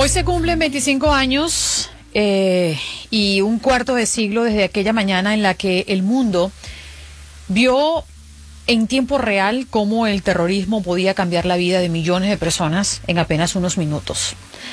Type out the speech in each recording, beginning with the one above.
Hoy se cumplen 25 años y un cuarto de siglo desde aquella mañana en la que el mundo vio en tiempo real cómo el terrorismo podía cambiar la vida de millones de personas en apenas unos minutos.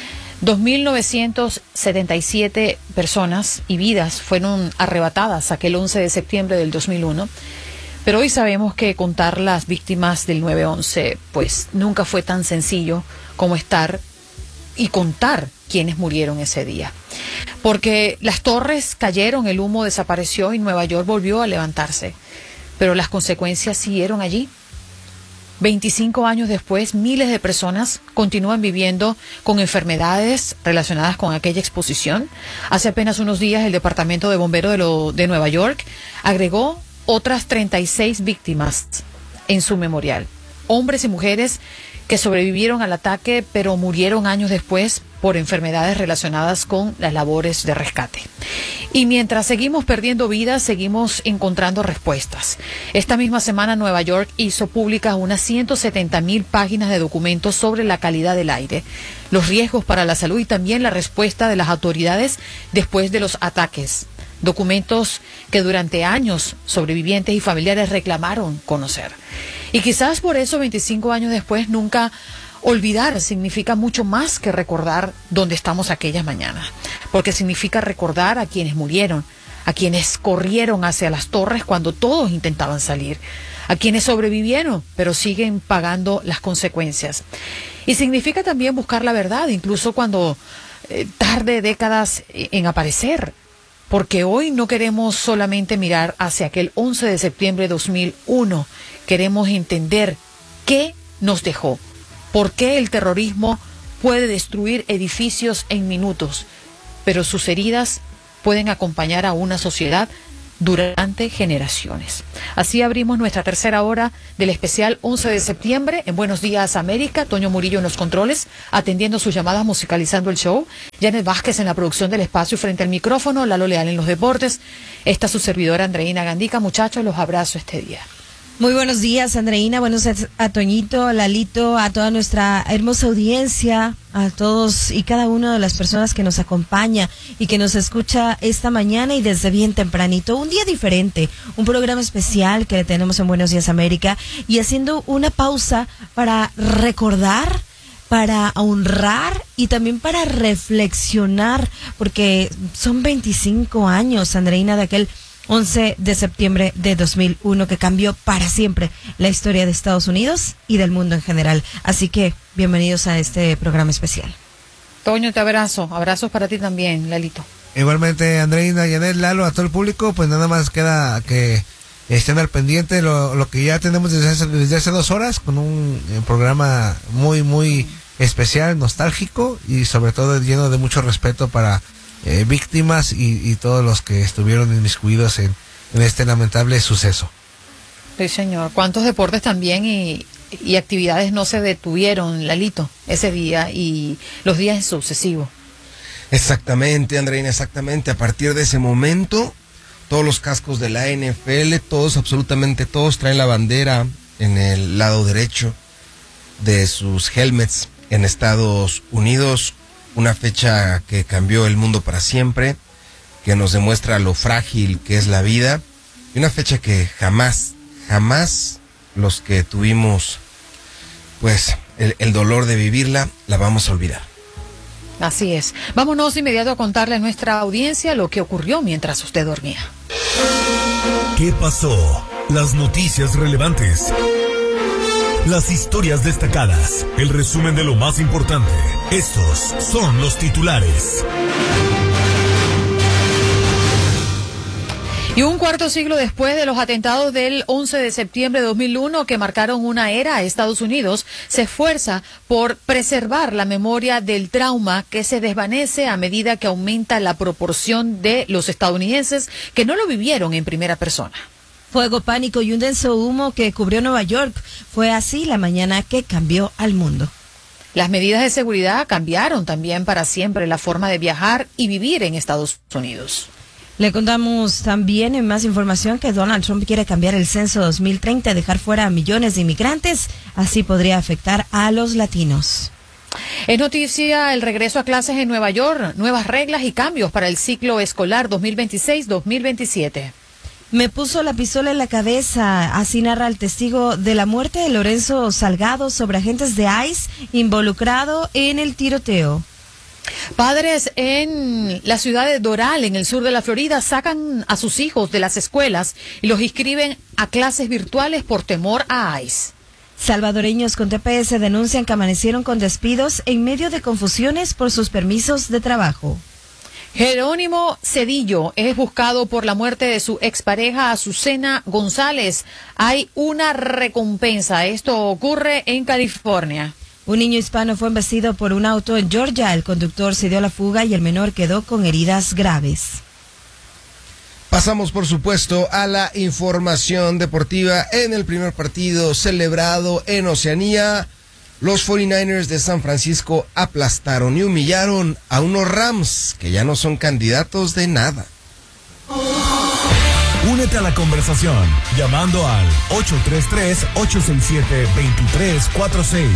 2.977 personas y vidas fueron arrebatadas aquel 11 de septiembre del 2001, pero hoy sabemos que contar las víctimas del 9/11 pues nunca fue tan sencillo como estar y contar quienes murieron ese día. Porque las torres cayeron, el humo desapareció y Nueva York volvió a levantarse, pero las consecuencias siguieron allí. 25 años después, miles de personas continúan viviendo con enfermedades relacionadas con aquella exposición. Hace apenas unos días el Departamento de Bomberos de Nueva York agregó otras 36 víctimas en su memorial. Hombres y mujeres que sobrevivieron al ataque, pero murieron años después por enfermedades relacionadas con las labores de rescate. Y mientras seguimos perdiendo vidas, seguimos encontrando respuestas. Esta misma semana Nueva York hizo públicas unas 170.000 páginas de documentos sobre la calidad del aire, los riesgos para la salud y también la respuesta de las autoridades después de los ataques. Documentos que durante años sobrevivientes y familiares reclamaron conocer. Y quizás por eso 25 años después nunca olvidar significa mucho más que recordar dónde estamos aquellas mañanas, porque significa recordar a quienes murieron, a quienes corrieron hacia las torres cuando todos intentaban salir, a quienes sobrevivieron pero siguen pagando las consecuencias. Y significa también buscar la verdad, incluso cuando tarde décadas en aparecer, porque hoy no queremos solamente mirar hacia aquel 11 de septiembre de 2001, queremos entender qué nos dejó. ¿Por qué el terrorismo puede destruir edificios en minutos, pero sus heridas pueden acompañar a una sociedad durante generaciones? Así abrimos nuestra tercera hora del especial 11 de septiembre en Buenos Días América. Toño Murillo en los controles, atendiendo sus llamadas, musicalizando el show. Janet Vázquez en la producción del espacio frente al micrófono. Lalo Leal en los deportes. Esta es su servidora Andreina Gandica. Muchachos, los abrazo este día. Muy buenos días, Andreina, buenos días a Toñito, a Lalito, a toda nuestra hermosa audiencia, a todos y cada una de las personas que nos acompaña y que nos escucha esta mañana y desde bien tempranito. Un día diferente, un programa especial que le tenemos en Buenos Días América y haciendo una pausa para recordar, para honrar y también para reflexionar, porque son 25 años, Andreina, de aquel 11 de septiembre de 2001 que cambió para siempre la historia de Estados Unidos y del mundo en general. Así que bienvenidos a este programa especial. Toño, te abrazo. Abrazos para ti también, Lalito. Igualmente, Andreina, Janet, Lalo, a todo el público, pues nada más queda que estén al pendiente lo que ya tenemos desde hace 2 horas con un programa muy especial, nostálgico y sobre todo lleno de mucho respeto para víctimas y todos los que estuvieron inmiscuidos en este lamentable suceso. Sí, señor. ¿Cuántos deportes también y actividades no se detuvieron, Lalito, ese día y los días sucesivos? Exactamente, Andreina, exactamente. A partir de ese momento, todos los cascos de la NFL, todos, absolutamente todos, traen la bandera en el lado derecho de sus helmets en Estados Unidos. Una fecha que cambió el mundo para siempre, que nos demuestra lo frágil que es la vida, y una fecha que jamás los que tuvimos pues el dolor de vivirla, la vamos a olvidar. Así es. Vámonos de inmediato a contarle a nuestra audiencia lo que ocurrió mientras usted dormía. ¿Qué pasó? Las noticias relevantes. Las historias destacadas, el resumen de lo más importante. Estos son los titulares. Y un cuarto siglo después de los atentados del 11 de septiembre de 2001 que marcaron una era, Estados Unidos se esfuerza por preservar la memoria del trauma que se desvanece a medida que aumenta la proporción de los estadounidenses que no lo vivieron en primera persona. Fuego, pánico y un denso humo que cubrió Nueva York. Fue así la mañana que cambió al mundo. Las medidas de seguridad cambiaron también para siempre la forma de viajar y vivir en Estados Unidos. Le contamos también en más información que Donald Trump quiere cambiar el censo 2030 y dejar fuera a millones de inmigrantes. Así podría afectar a los latinos. Es noticia el regreso a clases en Nueva York, nuevas reglas y cambios para el ciclo escolar 2026-2027. Me puso la pistola en la cabeza, así narra el testigo de la muerte de Lorenzo Salgado sobre agentes de ICE involucrado en el tiroteo. Padres en la ciudad de Doral, en el sur de la Florida, sacan a sus hijos de las escuelas y los inscriben a clases virtuales por temor a ICE. Salvadoreños con TPS denuncian que amanecieron con despidos en medio de confusiones por sus permisos de trabajo. Jerónimo Cedillo es buscado por la muerte de su expareja Azucena González. Hay una recompensa. Esto ocurre en California. Un niño hispano fue embestido por un auto en Georgia. El conductor se dio a la fuga y el menor quedó con heridas graves. Pasamos, por supuesto, a la información deportiva. En el primer partido celebrado en Oceanía, los 49ers de San Francisco aplastaron y humillaron a unos Rams que ya no son candidatos de nada. Únete a la conversación llamando al 833-867-2346.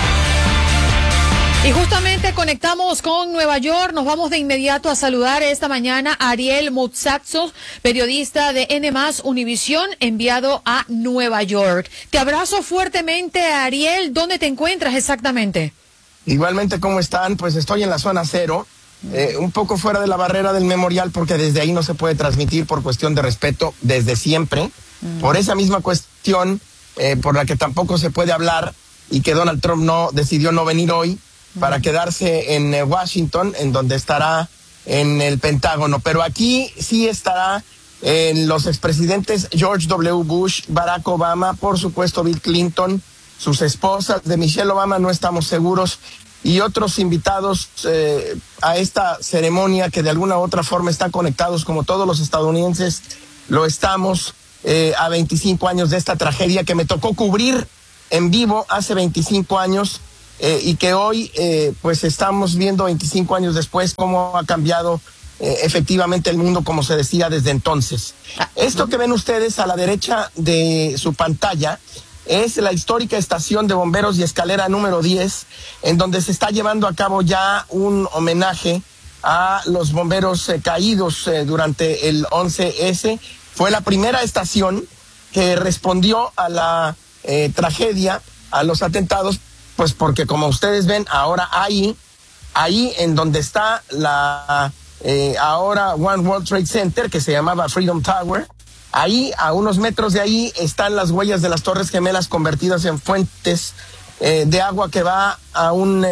Y justamente conectamos con Nueva York. Nos vamos de inmediato a saludar esta mañana a Ariel Mutsatzos, periodista de N+ Univisión, enviado a Nueva York. Te abrazo fuertemente, Ariel. ¿Dónde te encuentras exactamente? Igualmente, ¿cómo están? Pues estoy en la zona cero, un poco fuera de la barrera del memorial, porque desde ahí no se puede transmitir por cuestión de respeto desde siempre. Por esa misma cuestión, por la que tampoco se puede hablar y que Donald Trump decidió no venir hoy, para quedarse en Washington, en donde estará en el Pentágono. Pero aquí sí estará los expresidentes George W. Bush, Barack Obama, por supuesto Bill Clinton, sus esposas, de Michelle Obama no estamos seguros, y otros invitados a esta ceremonia que de alguna u otra forma están conectados, como todos los estadounidenses lo estamos, a 25 años de esta tragedia que me tocó cubrir en vivo hace 25 años. Y que hoy pues estamos viendo 25 años después cómo ha cambiado efectivamente el mundo, como se decía desde entonces. Esto que ven ustedes a la derecha de su pantalla es la histórica estación de bomberos y escalera número 10, en donde se está llevando a cabo ya un homenaje a los bomberos caídos durante el 11S. Fue la primera estación que respondió a la tragedia, a los atentados, pues porque como ustedes ven ahora ahí en donde está la ahora One World Trade Center, que se llamaba Freedom Tower, ahí a unos metros de ahí están las huellas de las Torres Gemelas convertidas en fuentes de agua que va a un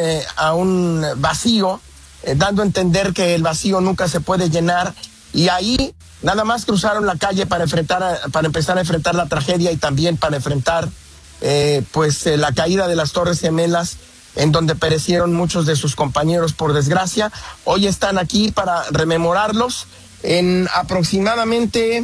vacío, dando a entender que el vacío nunca se puede llenar, y ahí nada más cruzaron la calle para empezar a enfrentar la tragedia y también para enfrentar la caída de las Torres Gemelas, en donde perecieron muchos de sus compañeros, por desgracia. Hoy están aquí para rememorarlos. En aproximadamente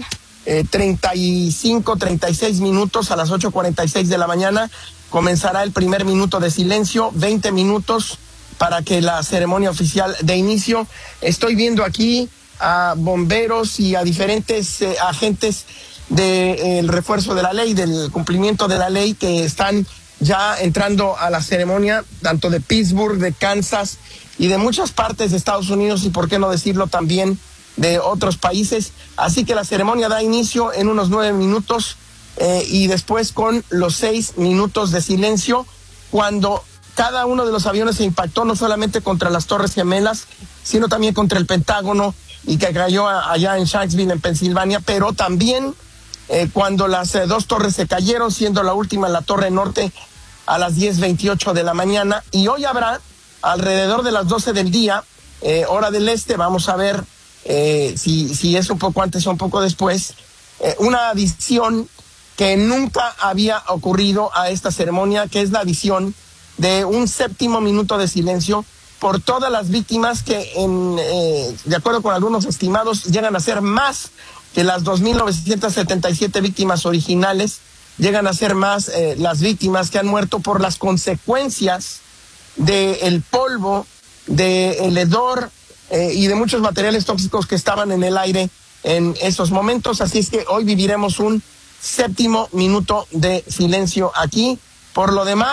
36 minutos, a las 8:46 de la mañana, comenzará el primer minuto de silencio, 20 minutos para que la ceremonia oficial de inicio. Estoy viendo aquí a bomberos y a diferentes agentes del refuerzo de la ley, del cumplimiento de la ley, que están ya entrando a la ceremonia, tanto de Pittsburgh, de Kansas y de muchas partes de Estados Unidos, y por qué no decirlo también de otros países. Así que la ceremonia da inicio en unos 9 minutos y después con los 6 minutos de silencio, cuando cada uno de los aviones se impactó no solamente contra las Torres Gemelas, sino también contra el Pentágono, y que cayó allá en Shanksville, en Pensilvania, pero también cuando las dos torres se cayeron, siendo la última la Torre Norte a las 10:28 de la mañana. Y hoy habrá, alrededor de las 12 del día, hora del este, vamos a ver si es un poco antes o un poco después, una adición que nunca había ocurrido a esta ceremonia, que es la adición de un 7º minuto de silencio por todas las víctimas que, de acuerdo con algunos estimados, llegan a ser más que las 2.977 víctimas originales, llegan a ser más las víctimas que han muerto por las consecuencias del polvo, del hedor y de muchos materiales tóxicos que estaban en el aire en esos momentos. Así es que hoy viviremos un 7º minuto de silencio aquí. Por lo demás,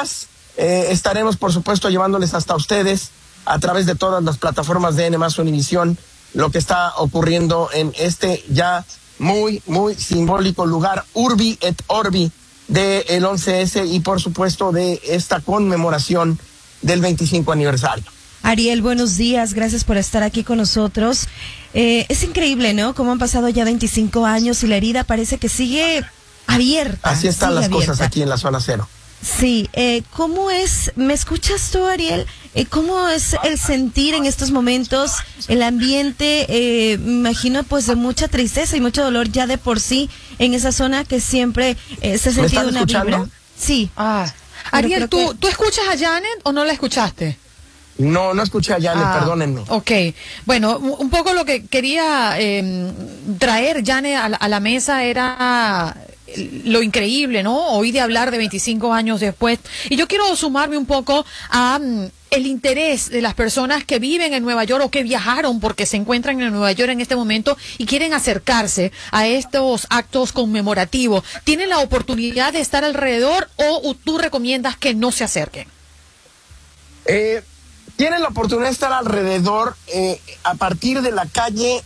estaremos, por supuesto, llevándoles hasta ustedes a través de todas las plataformas de N+ Univisión lo que está ocurriendo en este ya muy, muy simbólico lugar, Urbi et Orbi, del 11S y, por supuesto, de esta conmemoración del 25 aniversario. Ariel, buenos días, gracias por estar aquí con nosotros. Es increíble, ¿no? Cómo han pasado ya 25 años y la herida parece que sigue abierta. Así están las cosas aquí en la zona cero. Sí, ¿cómo es? ¿Me escuchas tú, Ariel? ¿Cómo es el sentir en estos momentos, el ambiente? Me imagino pues de mucha tristeza y mucho dolor ya de por sí en esa zona que siempre se ha sentido una vibra. Sí. Ariel, ¿tú escuchas a Janet o no la escuchaste? No escuché a Janet, perdónenme. Ok, bueno, un poco lo que quería traer Janet a la mesa era lo increíble, ¿no? Oí de hablar de 25 años después. Y yo quiero sumarme un poco a el interés de las personas que viven en Nueva York o que viajaron porque se encuentran en Nueva York en este momento y quieren acercarse a estos actos conmemorativos. ¿Tienen la oportunidad de estar alrededor o tú recomiendas que no se acerquen? Tienen la oportunidad de estar alrededor a partir de la calle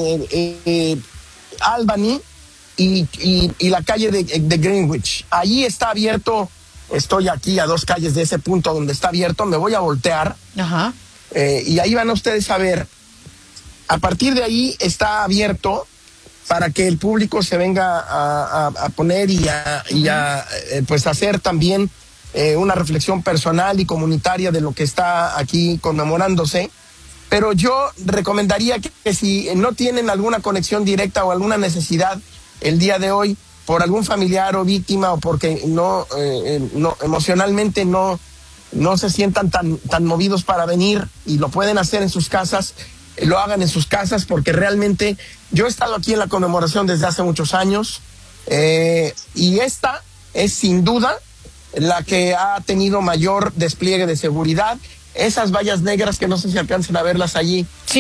Albany y la calle de Greenwich. Allí está abierto, estoy aquí a 2 calles de ese punto donde está abierto, me voy a voltear. Ajá. Y ahí van ustedes a ver. A partir de ahí está abierto para que el público se venga a poner y a pues hacer también una reflexión personal y comunitaria de lo que está aquí conmemorándose. Pero yo recomendaría que si no tienen alguna conexión directa o alguna necesidad el día de hoy por algún familiar o víctima o porque no emocionalmente no se sientan tan movidos para venir y lo pueden hacer en sus casas, lo hagan en sus casas, porque realmente yo he estado aquí en la conmemoración desde hace muchos años y esta es sin duda la que ha tenido mayor despliegue de seguridad. Esas vallas negras que no sé si alcancen a verlas allí,